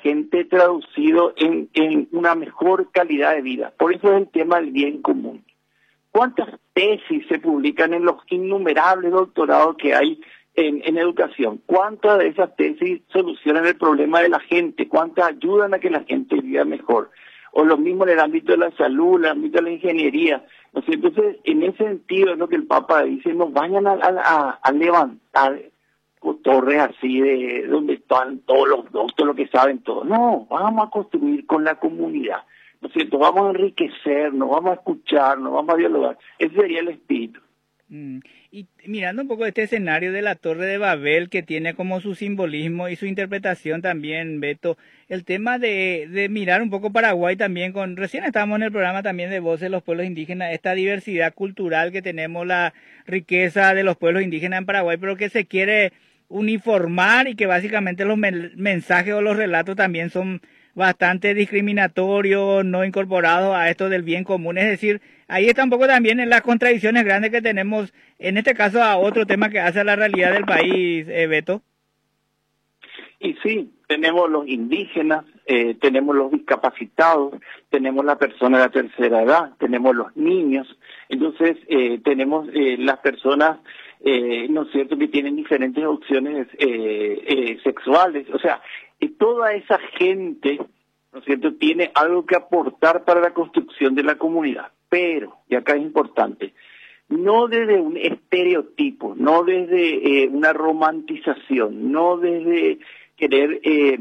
gente traducido en una mejor calidad de vida. Por eso es el tema del bien común. ¿Cuántas tesis se publican en los innumerables doctorados que hay en educación? ¿Cuántas de esas tesis solucionan el problema de la gente? ¿Cuántas ayudan a que la gente viva mejor? O lo mismo en el ámbito de la salud, en el ámbito de la ingeniería. ¿No es cierto? Entonces, en ese sentido es lo que el Papa dice, no vayan a levantar torres así de donde están todos los doctores, lo que saben todo. No, vamos a construir con la comunidad. ¿No es cierto? Vamos a enriquecernos, vamos a escucharnos, vamos a dialogar. Ese sería el espíritu. Y mirando un poco este escenario de la Torre de Babel, que tiene como su simbolismo y su interpretación también, Beto, el tema de mirar un poco Paraguay también, recién estábamos en el programa también de Voces de los Pueblos Indígenas, esta diversidad cultural que tenemos, la riqueza de los pueblos indígenas en Paraguay, pero que se quiere uniformar y que básicamente los mensajes o los relatos también son bastante discriminatorios, no incorporados a esto del bien común. Es decir, ahí está un poco también en las contradicciones grandes que tenemos, en este caso a otro tema que hace a la realidad del país, Beto. Y sí, tenemos los indígenas, tenemos los discapacitados, tenemos la persona de la tercera edad, tenemos los niños, entonces tenemos las personas, ¿no es cierto?, que tienen diferentes opciones sexuales, o sea, toda esa gente, ¿no es cierto?, tiene algo que aportar para la construcción de la comunidad, pero, y acá es importante, no desde un estereotipo, no desde una romantización, no desde querer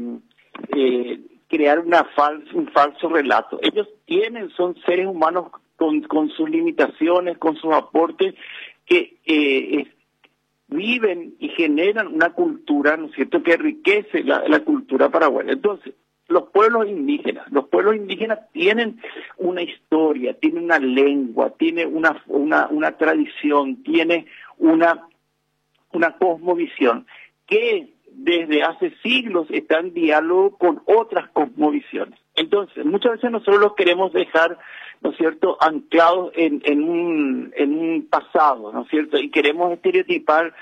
crear un falso relato. Ellos son seres humanos con sus limitaciones, con sus aportes, que viven y generan una cultura, ¿no es cierto?, que enriquece la cultura paraguaya. Entonces, los pueblos indígenas tienen una historia, tienen una lengua, tienen una tradición, tienen una cosmovisión que desde hace siglos está en diálogo con otras cosmovisiones. Entonces, muchas veces nosotros los queremos dejar, ¿no es cierto?, anclados en un pasado, ¿no es cierto? Y queremos estereotipar,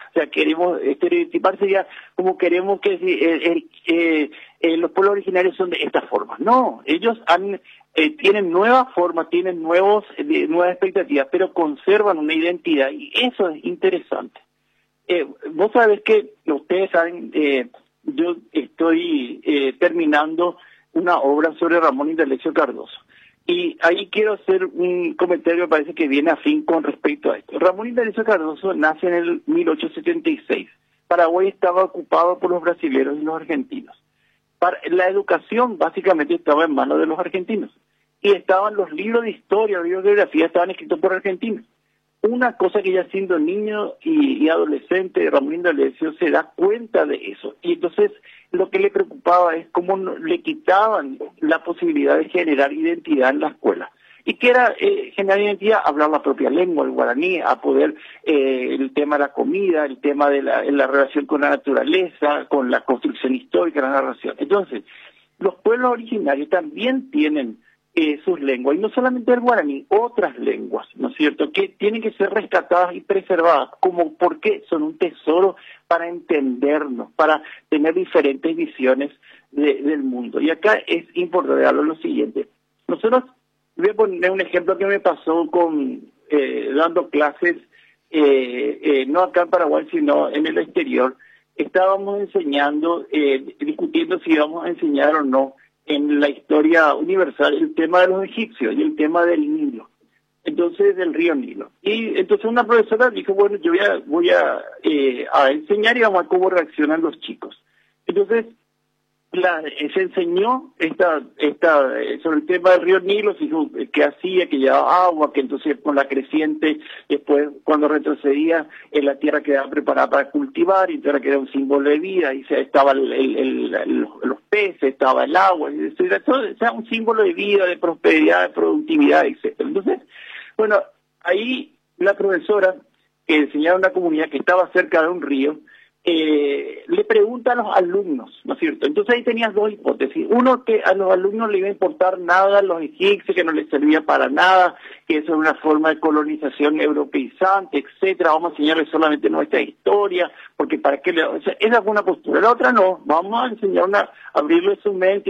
sería como queremos que los pueblos originarios son de esta forma. No, ellos tienen nuevas formas, tienen nuevas expectativas, pero conservan una identidad y eso es interesante. Vos sabés que, ustedes saben, yo estoy terminando una obra sobre Ramón Indalecio Cardoso. Y ahí quiero hacer un comentario que parece que viene a fin con respecto a esto. Ramón Indalecio Cardoso nace en el 1876. Paraguay estaba ocupado por los brasileños y los argentinos. La educación básicamente estaba en manos de los argentinos. Y estaban los libros de historia, los libros de geografía estaban escritos por argentinos. Una cosa que ya siendo niño y adolescente, Ramón Indalecio se da cuenta de eso. Y entonces lo que le preocupaba es cómo le quitaban la posibilidad de generar identidad en la escuela. ¿Y qué era generar identidad? Hablar la propia lengua, el guaraní, a poder el tema de la comida, el tema de la relación con la naturaleza, con la construcción histórica, la narración. Entonces, los pueblos originarios también tienen sus lenguas, y no solamente el guaraní, otras lenguas, ¿no es cierto?, que tienen que ser rescatadas y preservadas, como porque son un tesoro para entendernos, para tener diferentes visiones del mundo. Y acá es importante hablar lo siguiente. Nosotros, voy a poner un ejemplo que me pasó dando clases, no acá en Paraguay, sino en el exterior. Estábamos enseñando, discutiendo si íbamos a enseñar o no en la historia universal el tema de los egipcios y el tema del Nilo, entonces del río Nilo. Y entonces una profesora dijo, bueno, yo voy a enseñar y vamos a ver cómo reaccionan los chicos. Entonces se enseñó sobre el tema del río Nilo, se dijo que hacía, que llevaba agua, que entonces con la creciente, después cuando retrocedía, la tierra quedaba preparada para cultivar, y entonces era un símbolo de vida, y estaba los peces, estaba el agua, era un símbolo de vida, de prosperidad, de productividad, etcétera. Entonces, bueno, ahí la profesora, que enseñaba a una comunidad que estaba cerca de un río, le pregunta a los alumnos, ¿no es cierto? Entonces ahí tenías dos hipótesis. Uno, que a los alumnos le iba a importar nada a los egipcios, que no les servía para nada, que eso era una forma de colonización europeizante, etcétera. Vamos a enseñarles solamente nuestra historia, porque para qué o sea, esa fue una postura. La otra no, vamos a enseñar abrirle su mente